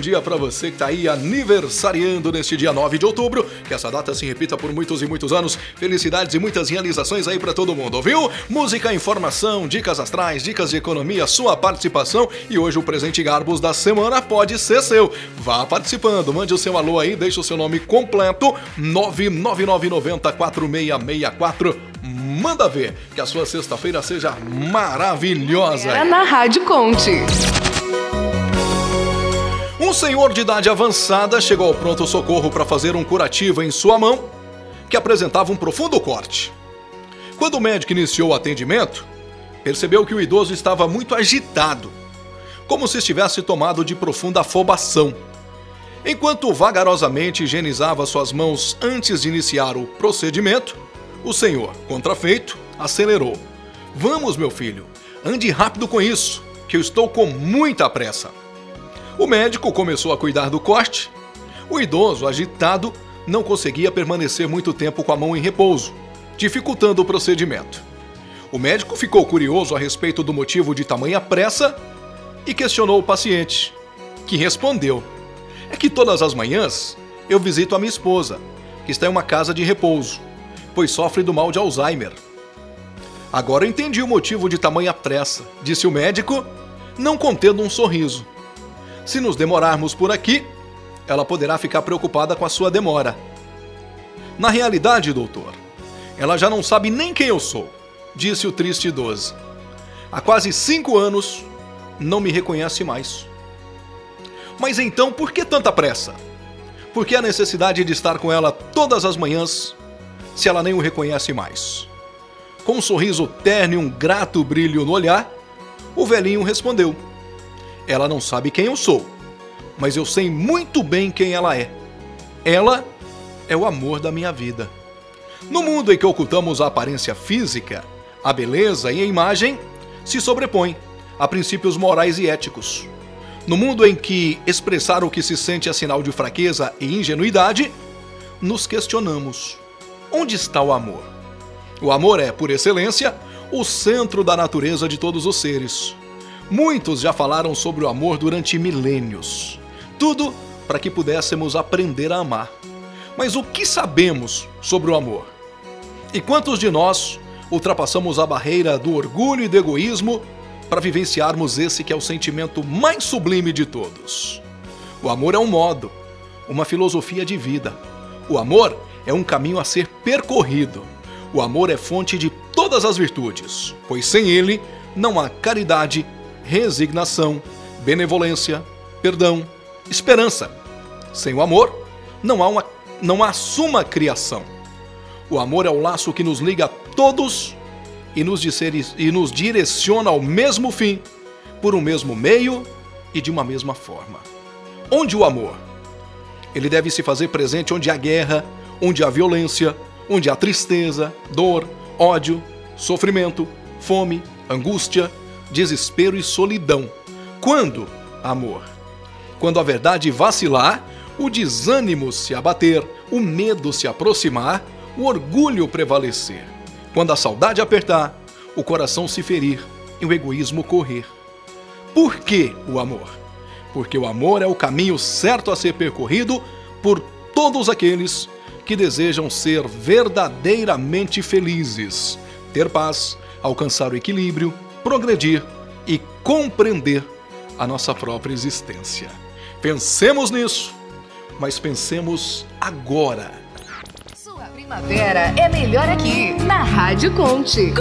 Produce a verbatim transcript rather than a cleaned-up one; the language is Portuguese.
dia para você que tá aí aniversariando neste dia nove de outubro, que essa data se repita por muitos e muitos anos. Felicidades e muitas realizações aí para todo mundo, viu? Música, informação, dicas astrais, dicas de economia, sua participação, e hoje o presente Garbos da semana pode ser seu. Vá participando, mande o seu alô aí, deixe o seu nome completo, nove nove nove nove zero quatro seis seis quatro. Manda ver, que a sua sexta-feira seja maravilhosa. É na Rádio Conte. Um senhor de idade avançada chegou ao pronto-socorro para fazer um curativo em sua mão, que apresentava um profundo corte. Quando o médico iniciou o atendimento, percebeu que o idoso estava muito agitado, como se estivesse tomado de profunda afobação. Enquanto vagarosamente higienizava suas mãos antes de iniciar o procedimento, o senhor, contrafeito, acelerou. Vamos, meu filho, ande rápido com isso, que eu estou com muita pressa. O médico começou a cuidar do corte. O idoso, agitado, não conseguia permanecer muito tempo com a mão em repouso, dificultando o procedimento. O médico ficou curioso a respeito do motivo de tamanha pressa e questionou o paciente, que respondeu: é que todas as manhãs eu visito a minha esposa, que está em uma casa de repouso, pois sofre do mal de Alzheimer. Agora entendi o motivo de tamanha pressa, disse o médico, não contendo um sorriso. Se nos demorarmos por aqui, ela poderá ficar preocupada com a sua demora. Na realidade, doutor, ela já não sabe nem quem eu sou, disse o triste idoso. Há quase cinco anos, não me reconhece mais. Mas então, por que tanta pressa? Por que a necessidade de estar com ela todas as manhãs, se ela nem o reconhece mais? Com um sorriso terno e um grato brilho no olhar, o velhinho respondeu: ela não sabe quem eu sou, mas eu sei muito bem quem ela é. Ela é o amor da minha vida. No mundo em que ocultamos a aparência física, a beleza e a imagem se sobrepõem a princípios morais e éticos. No mundo em que expressar o que se sente é sinal de fraqueza e ingenuidade, nos questionamos: onde está o amor? O amor é, por excelência, o centro da natureza de todos os seres. Muitos já falaram sobre o amor durante milênios. Tudo para que pudéssemos aprender a amar. Mas o que sabemos sobre o amor? E quantos de nós ultrapassamos a barreira do orgulho e do egoísmo para vivenciarmos esse que é o sentimento mais sublime de todos? O amor é um modo, uma filosofia de vida. O amor é um caminho a ser percorrido. O amor é fonte de todas as virtudes, pois sem ele não há caridade, resignação, benevolência, perdão, esperança. Sem o amor, não há, uma, não há suma criação. O amor é o laço que nos liga a todos e nos, e nos direciona ao mesmo fim, por um mesmo meio e de uma mesma forma. Onde o amor? Ele deve se fazer presente onde há guerra, onde há violência, onde há tristeza, dor, ódio, sofrimento, fome, angústia, desespero e solidão. Quando? Amor. Quando a verdade vacilar, o desânimo se abater, o medo se aproximar, o orgulho prevalecer. Quando a saudade apertar, o coração se ferir e o egoísmo correr. Por que o amor? Porque o amor é o caminho certo a ser percorrido por todos aqueles que desejam ser verdadeiramente felizes, ter paz, alcançar o equilíbrio, progredir e compreender a nossa própria existência. Pensemos nisso, mas pensemos agora. Sua primavera é melhor aqui, na Rádio Conte.